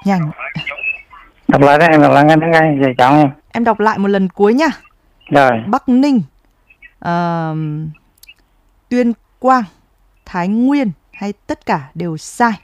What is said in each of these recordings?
Nhanh. Đọc lại đó, em đọc lại ngay, giờ chọn em. Em đọc lại một lần cuối nhá. Rồi. Bắc Ninh, Tuyên Quang, Thái Nguyên hay tất cả đều sai?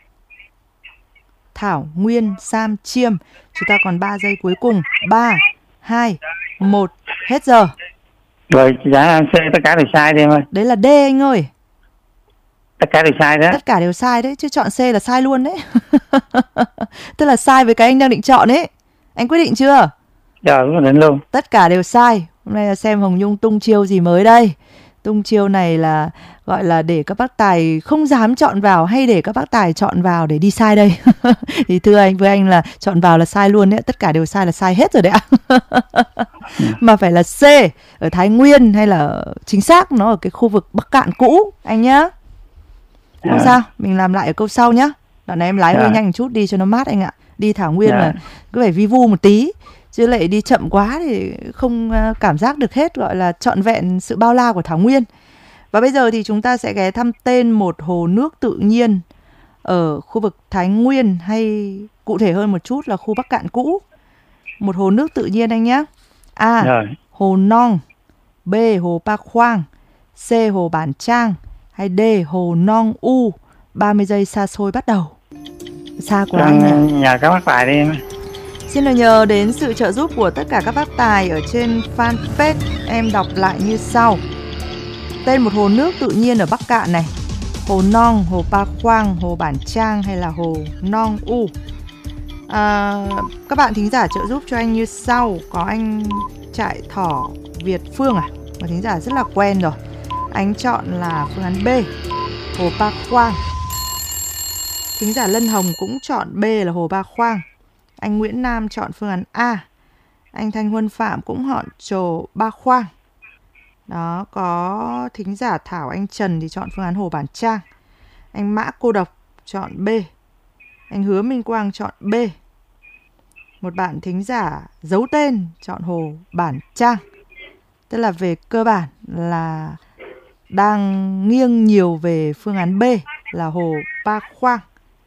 Thảo Nguyên, Sam Chiêm. Chúng ta còn 3 giây cuối cùng. 3, 2, 1, hết giờ. Rồi trả C, tất cả đều sai đi em ơi. Đấy là D anh ơi. Tất cả đều sai đó. Tất cả đều sai đấy, chứ chọn C là sai luôn đấy. Tức là sai với cái anh đang định chọn ấy. Anh quyết định chưa? Rồi, quyết định luôn. Tất cả đều sai. Hôm nay là xem Hồng Nhung tung chiêu gì mới đây. Tung chiêu này là gọi là để các bác tài không dám chọn vào hay để các bác tài chọn vào để đi sai đây? Thì thưa anh với anh là chọn vào là sai luôn đấy. Tất cả đều sai là sai hết rồi đấy ạ. Mà phải là C ở Thái Nguyên hay là chính xác nó ở cái khu vực Bắc Cạn cũ anh nhá. Không sao, mình làm lại ở câu sau nhá. Đoạn này em lái hơi nhanh một chút đi cho nó mát anh ạ. Đi Thảo Nguyên là cứ phải vi vu một tí, chứ lại đi chậm quá thì không cảm giác được hết gọi là trọn vẹn sự bao la của Thảo Nguyên. Và bây giờ thì chúng ta sẽ ghé thăm tên một hồ nước tự nhiên ở khu vực Thái Nguyên, hay cụ thể hơn một chút là khu Bắc Cạn cũ. Một hồ nước tự nhiên anh nhé. A. Hồ Nong. B. Hồ Pa Khoang. C. Hồ Bản Trang. Hay D. Hồ Nong U. 30 giây xa xôi bắt đầu. Xa quá anh. Nhờ các bác tài đi em. Xin được nhờ đến sự trợ giúp của tất cả các bác tài ở trên fanpage. Em đọc lại như sau. Tên một hồ nước tự nhiên ở Bắc Cạn này: Hồ Nong, Hồ Pa Khoang, Hồ Bản Trang hay là Hồ Nong U. Các bạn thính giả trợ giúp cho anh như sau. Có anh Trại Thỏ Việt Phương một thính giả rất là quen rồi. Anh chọn là phương án B, Hồ Pa Khoang. Thính giả Lân Hồng cũng chọn B là Hồ Pa Khoang. Anh Nguyễn Nam chọn phương án A. Anh Thanh Huân Phạm cũng chọn Hồ Pa Khoang. Đó, có thính giả Thảo Anh Trần thì chọn phương án Hồ Bản Trang. Anh Mã Cô Độc chọn B. Anh Hứa Minh Quang chọn B. Một bạn thính giả giấu tên chọn Hồ Bản Trang. Tức là về cơ bản là đang nghiêng nhiều về phương án B là Hồ Pa Khoang.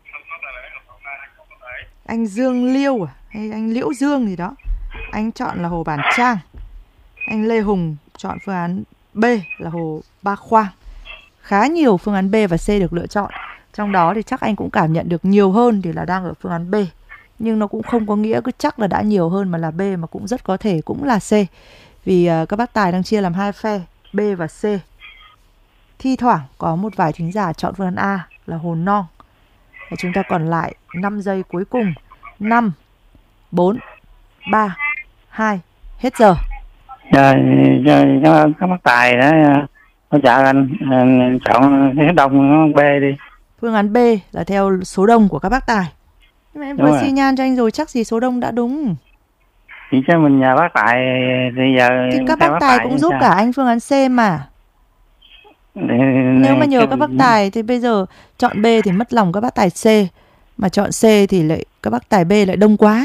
Anh Dương Liêu hay anh Liễu Dương gì đó, anh chọn là Hồ Bản Trang. Anh Lê Hùng chọn phương án B là Hồ Pa Khoang. Khá nhiều phương án B và C được lựa chọn. Trong đó thì chắc anh cũng cảm nhận được nhiều hơn thì là đang ở phương án B. Nhưng nó cũng không có nghĩa cứ chắc là đã nhiều hơn mà là B, mà cũng rất có thể cũng là C. Vì các bác tài đang chia làm hai phe, B và C. Thi thoảng có một vài thính giả chọn phương án A là Hồ Non. Và chúng ta còn lại 5 giây cuối cùng. 5, 4, 3, 2, hết giờ. Rồi, các bác tài đó hỗ trợ anh chọn số đông B đi. Phương án B là theo số đông của các bác tài. Nhưng mà em vừa xi nhan cho anh rồi, chắc gì số đông đã đúng. Thì cho mình nhờ bác tài thì giờ thì các bác tài cũng giúp cả anh phương án C mà. Nếu mà nhờ các bác tài thì bây giờ chọn B thì mất lòng các bác tài C, mà chọn C thì lại các bác tài B lại đông quá.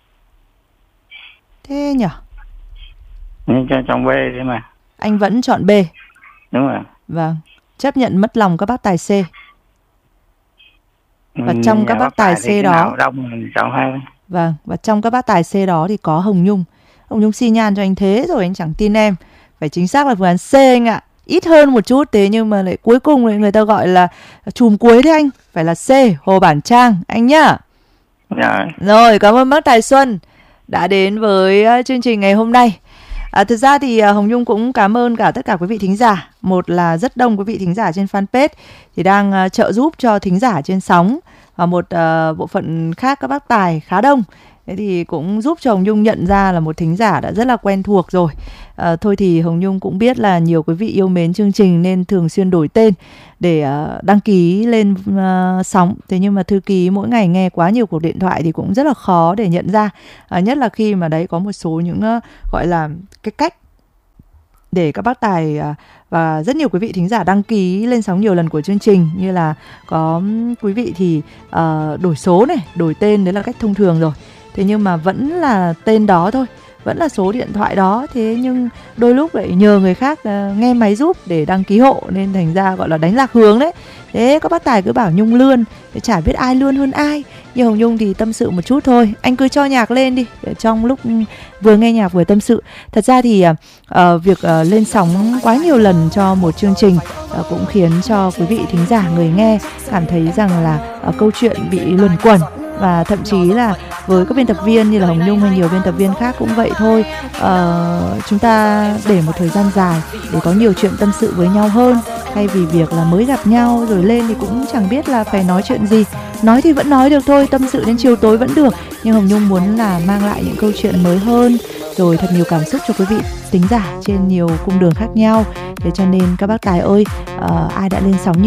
Thế nhở? Cho chọn B đi mà. Anh vẫn chọn B. Đúng rồi. Vâng, chấp nhận mất lòng các bác tài C. Và trong các bác tài C đó đông mình chọn hai. Vâng, và trong các bác tài C đó thì có Hồng Nhung. Hồng Nhung xi nhan cho anh thế rồi anh chẳng tin em. Phải chính xác là phương án C anh ạ. Ít hơn một chút thế nhưng mà lại cuối cùng lại người ta gọi là chùm cuối đấy anh. Phải là C, Hồ Bản Trang anh nhá. Rồi, cảm ơn bác Tài Xuân đã đến với chương trình ngày hôm nay. Thực ra thì Hồng Nhung cũng cảm ơn cả tất cả quý vị thính giả. Một là rất đông quý vị thính giả trên fanpage thì đang trợ giúp cho thính giả trên sóng. Và một bộ phận khác các bác tài khá đông. Thế thì cũng giúp cho Hồng Nhung nhận ra là một thính giả đã rất là quen thuộc rồi. Thôi thì Hồng Nhung cũng biết là nhiều quý vị yêu mến chương trình nên thường xuyên đổi tên để đăng ký lên sóng. Thế nhưng mà thư ký mỗi ngày nghe quá nhiều cuộc điện thoại thì cũng rất là khó để nhận ra. Nhất là khi mà đấy có một số những gọi là cái cách để các bác tài và rất nhiều quý vị thính giả đăng ký lên sóng nhiều lần của chương trình. Như là có quý vị thì đổi số này, đổi tên, đấy là cách thông thường rồi. Thế nhưng mà vẫn là tên đó thôi. vẫn là số điện thoại đó, thế nhưng đôi lúc lại nhờ người khác nghe máy giúp để đăng ký hộ, nên thành ra gọi là đánh lạc hướng đấy. Thế các bác Tài cứ bảo Nhung lươn, chả biết ai lươn hơn ai. Nhưng Hồng Nhung thì tâm sự một chút thôi. Anh cứ cho nhạc lên đi, trong lúc vừa nghe nhạc vừa tâm sự. Thật ra thì việc lên sóng quá nhiều lần cho một chương trình cũng khiến cho quý vị thính giả, người nghe cảm thấy rằng là câu chuyện bị luẩn quẩn. Và thậm chí là với các biên tập viên như là Hồng Nhung hay nhiều biên tập viên khác cũng vậy thôi. Chúng ta để một thời gian dài để có nhiều chuyện tâm sự với nhau hơn, thay vì việc là mới gặp nhau rồi lên thì cũng chẳng biết là phải nói chuyện gì. Nói thì vẫn nói được thôi, tâm sự đến chiều tối vẫn được. Nhưng Hồng Nhung muốn là mang lại những câu chuyện mới hơn, rồi thật nhiều cảm xúc cho quý vị thính giả trên nhiều cung đường khác nhau. Thế cho nên các bác Tài ơi, ai đã lên sóng